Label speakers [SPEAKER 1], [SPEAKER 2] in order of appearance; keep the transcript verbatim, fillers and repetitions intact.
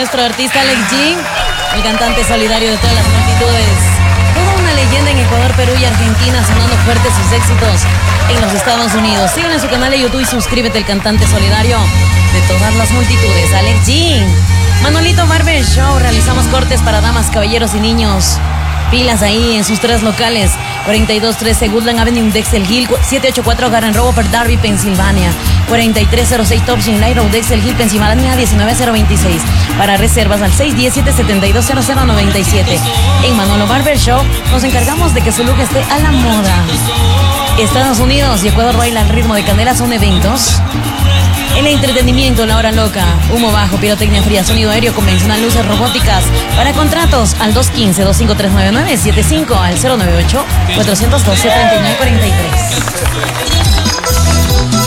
[SPEAKER 1] nuestro artista Alex G, el cantante solidario de todas las multitudes. Toda una leyenda en Ecuador, Perú y Argentina, sonando fuertes sus éxitos en los Estados Unidos. Síguenos en su canal de YouTube y suscríbete, el cantante solidario de todas las multitudes, Alex G. Manolito Barber Show, realizamos cortes para damas, caballeros y niños. Pilas ahí en sus tres locales: cuarenta y dos trece Woodland Avenue, Dexel Hill, siete ocho cuatro Garden Road, Darby, Pensilvania, cuarenta y tres cero seis Topshin Light Road, Dexel Hill, Pensilvania, diecinueve cero veintiséis. Para reservas al seis uno siete, siete dos cero cero nueve siete. En Manolo Barber Show nos encargamos de que su look esté a la moda. Estados Unidos y Ecuador baila al ritmo de Candela, son eventos. El entretenimiento, la hora loca, humo bajo, pirotecnia fría, sonido aéreo convencional, luces robóticas. Para contratos al dos uno cinco, dos cinco tres nueve nueve siete cinco, al cero nueve ocho, cuatro dos dos, tres nueve cuatro tres.